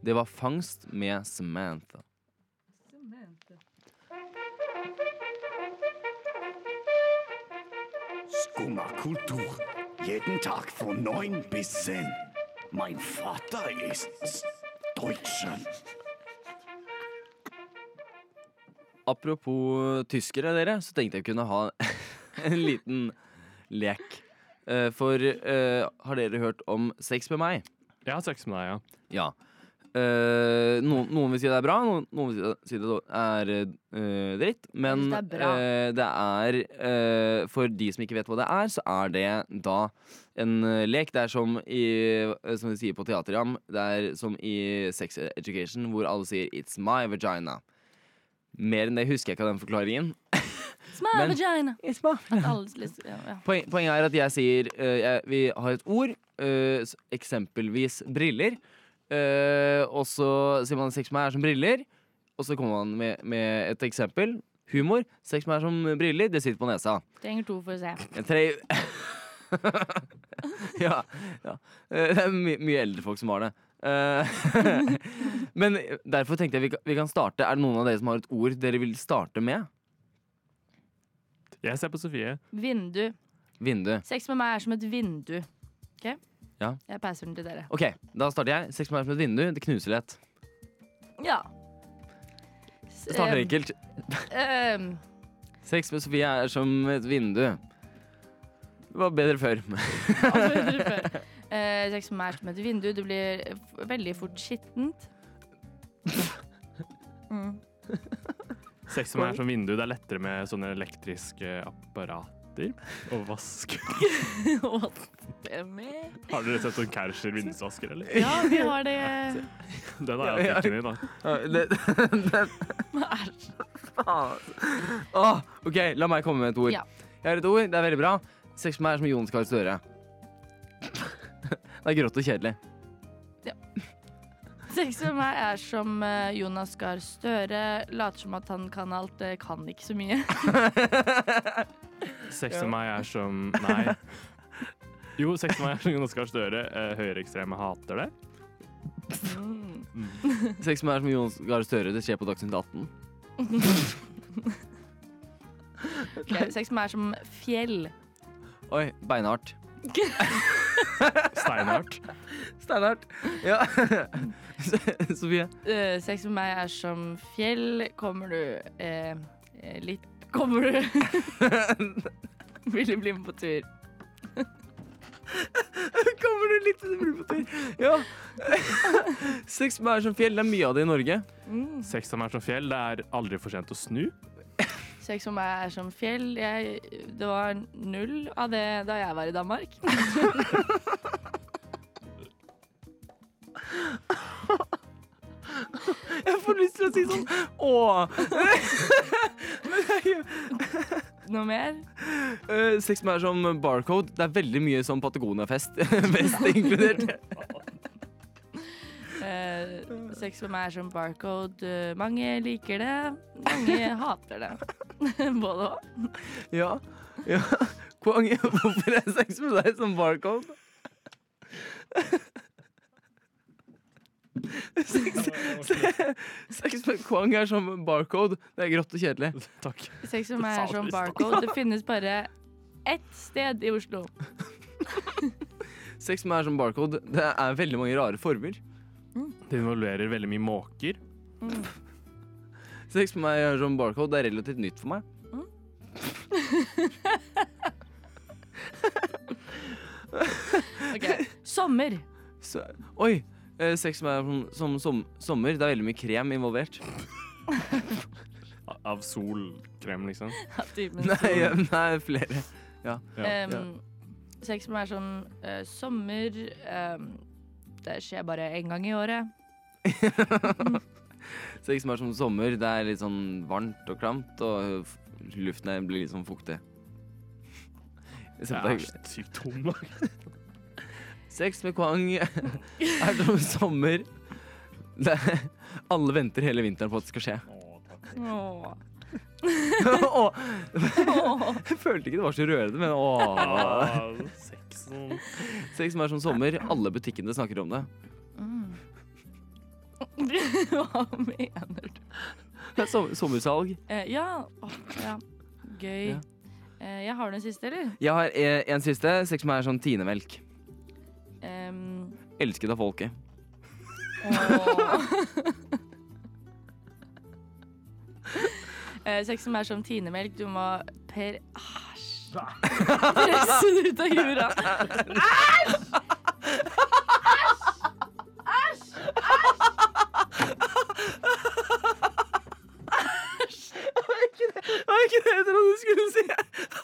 Det var Fangst med Samantha. Skumma kultur. Jeden Tag von 9 bis 10. Mein Vater ist Deutschen. Apropos tyskere, dere, så tenkte jeg kunne ha en liten lek. For har dere hørt om Sex med meg? Jeg har sex med deg, ja. Ja. Noen vil si det er bra, noen vil si det er dritt. Men Jeg synes det er bra. det er for de som ikke vet hva det er, så er det da en lek. Det er som vi sier på teaterjam, det er som i Sex Education, hvor alle sier 'It's my vagina'. Mer enn det husker jeg ikke av den forklaringen. Små Men- vagina. It's my Alles lyst- ja. Poenget er at jeg sier vi har et ord, eksempelvis briller. Og så sier man sex med meg er som briller. Og så kommer man med et eksempel. Humor. Sex med meg er som briller, det sitter på nesa. Trenger 2 for å se. Tre ja. Det er mye eldre folk som har det. Men derfor tenkte jeg vi kan starte. Er det noen av dere som har et ord dere vil starte med? Jeg ser på Sofie. Vindu. Vindu. Sex med meg er som et vindu. Ok? Ja. Jeg passer den til dere. Ok, da starter jeg. Sex med meg er som et vindu. Det knuser lett. Ja. Det starter enkelt. Sex med Sofie er som et vindu. Det var bedre før. Sex med meg er som et vindu. Det blir veldig fort skittent. Sex med meg er som vindu. Det er lettere med sånne elektriske apparater å vaske. Har dere sett sånn Kärcher vindusvasker, eller? Ja, vi har det. Den har jeg hatt i, da. Ok, la meg komme med et ord. Ja. Jeg har et ord, det er veldig bra. Sex med meg er som Jonas Gahr Støre. Det er grått og kjedelig. Sex med meg er som Jonas Gahr Støre. Later som at han kan alt, kan ikke så mye. Sex med meg er som Nei. Jo, sex med meg er som Jonas Gahr Støre. Høyreekstreme hater det. Sex med meg er som Jonas Gahr Støre. Det skjer på Dagsnytt 18. Okay, sex med meg er som fjell. Oi, beinhardt. Steinhardt. Steinhardt. Ja. Sofie. Sex med meg er som fjell. Kommer du litt Kommer du Vil du bli med på tur? Kommer du litt på tur? Ja. Sex med meg er som fjell. Det er mye av det i Norge. Sex med meg er som fjell. Det er aldri for sent å snu. Sex med meg er som fjell. Det var 0 av det da jeg var i Danmark. Jeg får lyst til å si sånn åh. Noe mer? Sex med meg er som barcode. Det er veldig mye som Patagonia-fest. Vest inkludert. Sex med meg er som barcode. Mange liker det, mange hater det. Både og. Ja. Kwang, hvorfor er sex med deg som barcode? Sex med Kwang er som barcode. Det er grått og kjedelig. Takk. Sex med meg er som barcode. Det finnes bare ett sted i Oslo. Sex med meg er som barcode. Det er veldig mange rare former. Det involverer veldig mye måker. Sex med meg er som barcode. Det er relativt nytt for meg. Ok, sommer. Oi, sex med meg er som sommer. Det er veldig mye krem involvert. Av solkrem, liksom. Nei, flere. Ja. Sex med meg er som sommer. Det skjer bare en gang i året. Sex med meg er som sommer. Det er litt sånn varmt og klamt, og luften blir litt sånn fuktig. Jeg er sykt tom. Sex med Kwang er som sommer. Alle venter hele vinteren på at det skal skje. Åh. Jeg følte ikke det var så rørende, men Sexen. Sex med meg er som sommer. Alle butikkene snakker om det. Hva mener du? Det er sommersalg. Ja. Ja. Gøy. Ja. Jeg har den siste, eller? Jeg har en siste. Sex med meg er sånn tinemelk. Elsket av folket. Sex som er som tinemelk. Du må presse det ut av jura. Æsj!